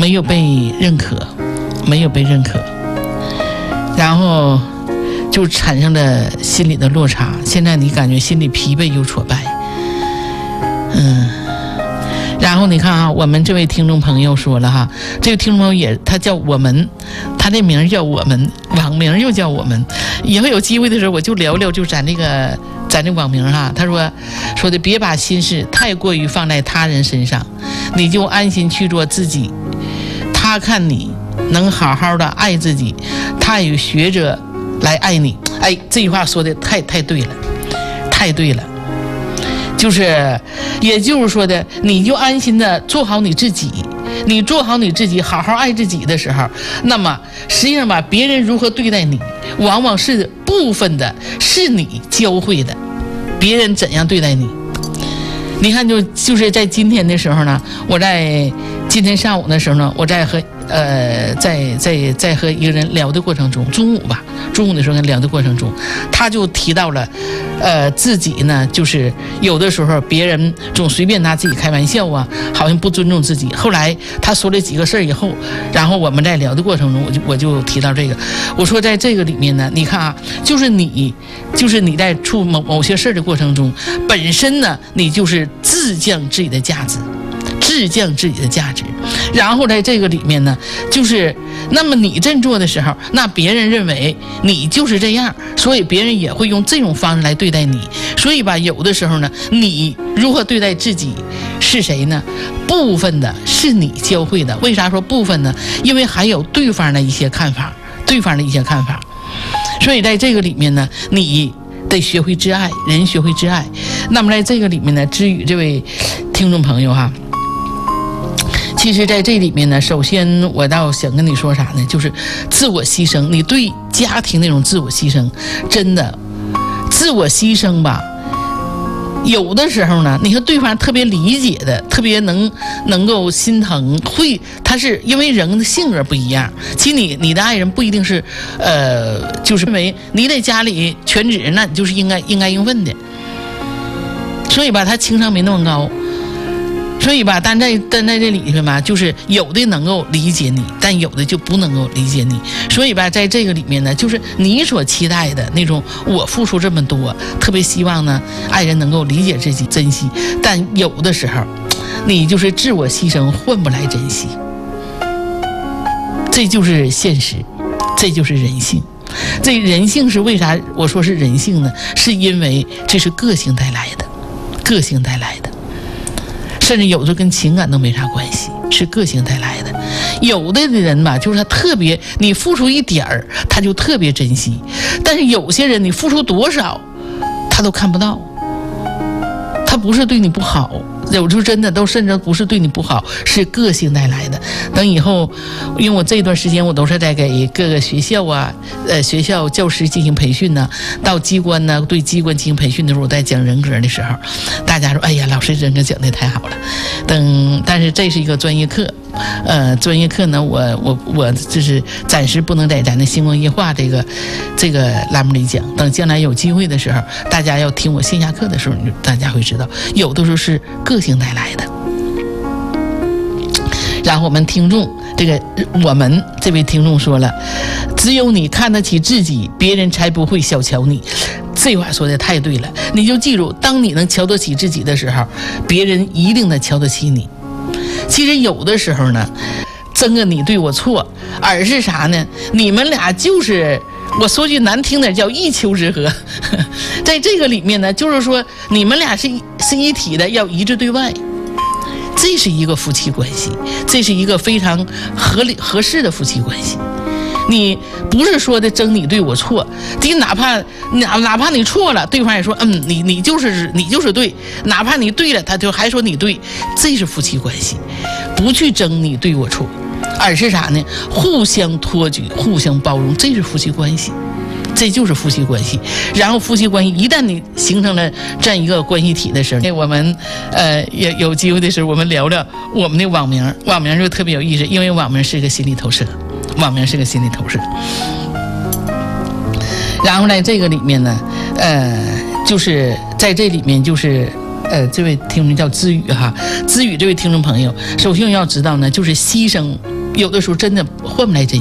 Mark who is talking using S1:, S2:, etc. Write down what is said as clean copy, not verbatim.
S1: 没有被认可，没有被认可，然后就产生了心理的落差。现在你感觉心里疲惫又挫败，然后你看啊，我们这位听众朋友说了哈，这个听众朋友他叫我们，他这名叫我们，网名又叫我们。以后有机会的时候我就聊聊，就咱这网名哈。他说的别把心事太过于放在他人身上，你就安心去做自己。他看你能好好的爱自己，他也学着来爱你。哎，这句话说的太对了，太对了。也就是说的，你就安心的做好你自己，你做好你自己，好好爱自己的时候，那么实际上吧，别人如何对待你，往往是部分的是你教会的，别人怎样对待你。你看就是在今天的时候呢，我在今天上午的时候呢，我在和在和一个人聊的过程中，中午的时候跟聊的过程中，他就提到了自己呢，就是有的时候别人总随便拿自己开玩笑啊，好像不尊重自己。后来他说了几个事儿以后，然后我们在聊的过程中，我就提到这个，我说在这个里面呢，你看啊，就是你在处某些事儿的过程中，本身呢，你就是自降自己的价值，然后在这个里面呢，就是那么你这么做的时候，那别人认为你就是这样，所以别人也会用这种方式来对待你。所以吧，有的时候呢，你如何对待自己是谁呢？部分的是你教会的。为啥说部分呢？因为还有对方的一些看法，所以在这个里面呢，你得学会自爱，人学会自爱。那么在这个里面呢，知雨这位听众朋友哈，其实在这里面呢，首先我倒想跟你说啥呢，就是自我牺牲。你对家庭那种自我牺牲，真的自我牺牲吧，有的时候呢，你和对方特别理解的，特别能够心疼，他是因为人的性格不一样。其实你的爱人不一定是就是因为你在家里全职，那你就是应该应分的，所以吧，他情商没那么高。所以吧，但在这里面吧，就是有的能够理解你，但有的就不能够理解你。所以吧，在这个里面呢，就是你所期待的那种，我付出这么多，特别希望呢，爱人能够理解自己，珍惜。但有的时候，你就是自我牺牲换不来珍惜，这就是现实，这就是人性。这人性是为啥我说是人性呢？是因为这是个性带来的，甚至有的跟情感都没啥关系，是个性带来的。有的人吧，就是他特别，你付出一点儿，他就特别珍惜；但是有些人，你付出多少，他都看不到。他不是对你不好，有时候真的都甚至不是对你不好，是个性带来的。等以后，因为我这段时间我都是在给各个学校啊，学校教师进行培训呢，到机关呢，对机关进行培训的时候，我在讲人格的时候，大家说，哎呀，老师人格讲的太好了。但是这是一个专业课。专业课呢，我就是暂时不能在咱的星光夜话这个栏目里讲。等将来有机会的时候，大家要听我线下课的时候，大家会知道，有的时候是个性带来的。然后我们这位听众说了，只有你看得起自己，别人才不会小瞧你。这话说的太对了，你就记住，当你能瞧得起自己的时候，别人一定能瞧得起你。其实有的时候呢，争个你对我错，而是啥呢？你们俩就是我说句难听点，叫一丘之貉。在这个里面呢，就是说你们俩是一体的，要一致对外。这是一个夫妻关系，这是一个非常合适的夫妻关系。你不是说的争你对我错，哪怕你错了，对方也说你就是对，哪怕你对了，他就还说你对，这是夫妻关系。不去争你对我错，而是啥呢？互相托举，互相包容，这是夫妻关系。这就是夫妻关系。然后夫妻关系一旦你形成了这样一个关系体的时候，我们也有机会的时候，我们聊聊我们的网名就特别有意思，因为网名是一个心理投射，然后在这个里面呢，就是在这里面就是这位听众叫知雨哈，知雨这位听众朋友，首先要知道呢，就是牺牲有的时候真的换不来真